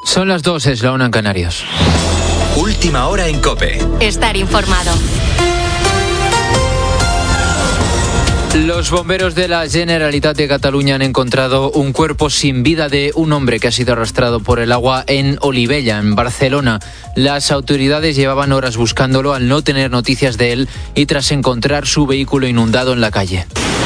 Son las 2, es la 1 en Canarias. Última hora en COPE. Estar informado. Los bomberos de la Generalitat de Cataluña han encontrado un cuerpo sin vida de un hombre que ha sido arrastrado por el agua en Olivella, en Barcelona. Las autoridades llevaban horas buscándolo al no tener noticias de él y tras encontrar su vehículo inundado en la calle.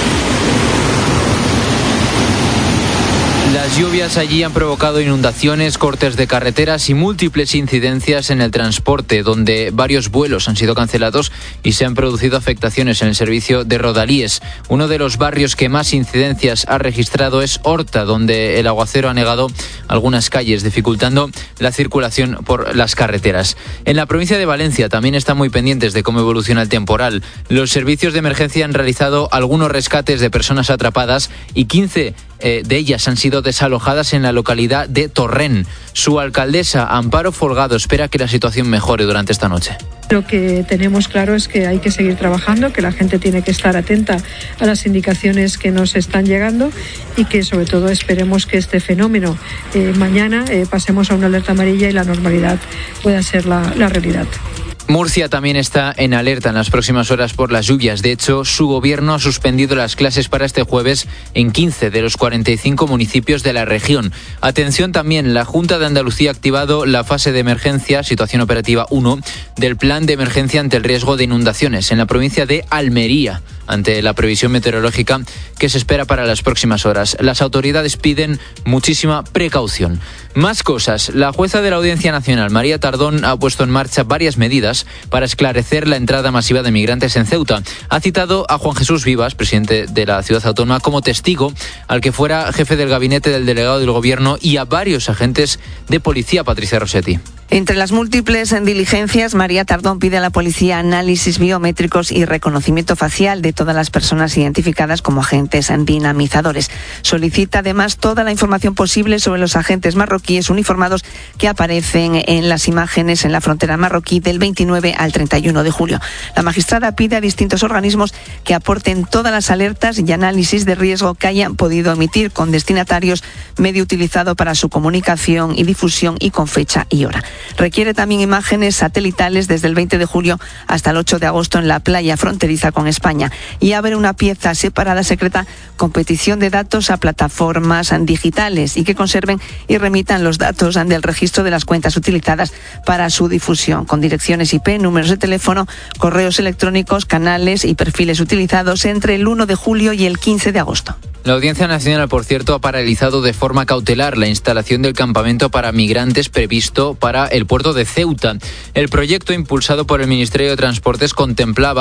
Las lluvias allí han provocado inundaciones, cortes de carreteras y múltiples incidencias en el transporte, donde varios vuelos han sido cancelados y se han producido afectaciones en el servicio de Rodalies. Uno de los barrios que más incidencias ha registrado es Horta, donde el aguacero ha anegado algunas calles, dificultando la circulación por las carreteras. En la provincia de Valencia también están muy pendientes de cómo evoluciona el temporal. Los servicios de emergencia han realizado algunos rescates de personas atrapadas y 15 de ellas han sido desalojadas en la localidad de Torrent. Su alcaldesa, Amparo Folgado, espera que la situación mejore durante esta noche. Lo que tenemos claro es que hay que seguir trabajando, que la gente tiene que estar atenta a las indicaciones que nos están llegando y que sobre todo esperemos que este fenómeno mañana pasemos a una alerta amarilla y la normalidad pueda ser la realidad. Murcia también está en alerta en las próximas horas por las lluvias. De hecho, su gobierno ha suspendido las clases para este jueves en 15 de los 45 municipios de la región. Atención también, la Junta de Andalucía ha activado la fase de emergencia, situación operativa 1, del plan de emergencia ante el riesgo de inundaciones en la provincia de Almería, ante la previsión meteorológica que se espera para las próximas horas. Las autoridades piden muchísima precaución. Más cosas. La jueza de la Audiencia Nacional, María Tardón, ha puesto en marcha varias medidas para esclarecer la entrada masiva de migrantes en Ceuta. Ha citado a Juan Jesús Vivas, presidente de la ciudad autónoma, como testigo, al que fuera jefe del gabinete del delegado del gobierno, y a varios agentes de policía. Patricia Rossetti. Entre las múltiples diligencias, María Tardón pide a la policía análisis biométricos y reconocimiento facial de todas las personas identificadas como agentes dinamizadores. Solicita además toda la información posible sobre los agentes marroquíes uniformados que aparecen en las imágenes en la frontera marroquí del 29 al 31 de julio. La magistrada pide a distintos organismos que aporten todas las alertas y análisis de riesgo que hayan podido emitir con destinatarios, medio utilizado para su comunicación y difusión y con fecha y hora. Requiere también imágenes satelitales desde el 20 de julio hasta el 8 de agosto en la playa fronteriza con España y abre una pieza separada secreta con petición de datos a plataformas digitales y que conserven y remitan los datos del registro de las cuentas utilizadas para su difusión, con direcciones IP, números de teléfono, correos electrónicos, canales y perfiles utilizados entre el 1 de julio y el 15 de agosto. La Audiencia Nacional, por cierto, ha paralizado de forma cautelar la instalación del campamento para migrantes previsto para el puerto de Ceuta. El proyecto, impulsado por el Ministerio de Transportes, contempla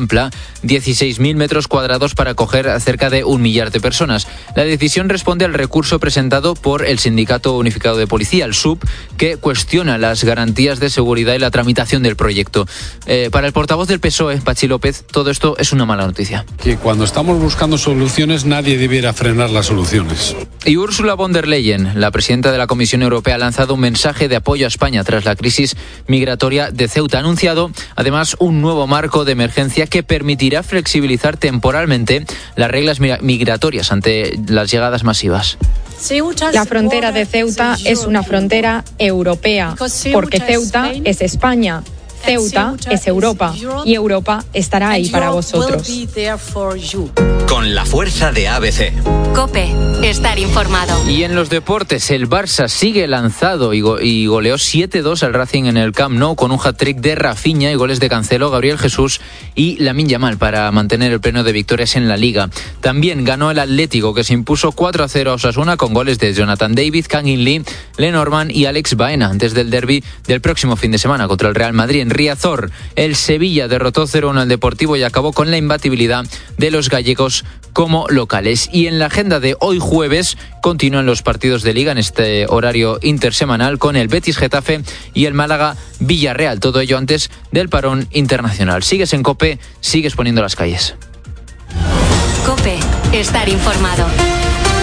16.000 metros cuadrados para acoger a cerca de 1 millar de personas. La decisión responde al recurso presentado por el Sindicato Unificado de Policía, el SUP, que cuestiona las garantías de seguridad y la tramitación del proyecto. Para el portavoz del PSOE, Patxi López, todo esto es una mala noticia. Que cuando estamos buscando soluciones, nadie debiera frenar las soluciones. Y Ursula von der Leyen, la presidenta de la Comisión Europea, ha lanzado un mensaje de apoyo a España tras la crisis migratoria de Ceuta. Ha anunciado, además, un nuevo marco de emergencia que permitirá flexibilizar temporalmente las reglas migratorias ante las llegadas masivas. La frontera de Ceuta es una frontera europea, porque Ceuta es España. Ceuta es Europa y Europa estará ahí para vosotros. Con la fuerza de ABC. COPE, estar informado. Y en los deportes, el Barça sigue lanzado y goleó 7-2 al Racing en el Camp Nou con un hat-trick de Rafinha y goles de Cancelo, Gabriel Jesús y Lamine Yamal para mantener el pleno de victorias en la Liga. También ganó el Atlético, que se impuso 4-0 a Osasuna con goles de Jonathan David, Kangin Lee, Lenormand y Alex Baena antes del derbi del próximo fin de semana contra el Real Madrid. En Riazor, el Sevilla derrotó 0-1 al Deportivo y acabó con la imbatibilidad de los gallegos como locales. Y en la agenda de hoy jueves continúan los partidos de Liga en este horario intersemanal con el Betis Getafe y el Málaga Villarreal. Todo ello antes del parón internacional. Sigues en COPE, sigues poniendo las calles. COPE, estar informado.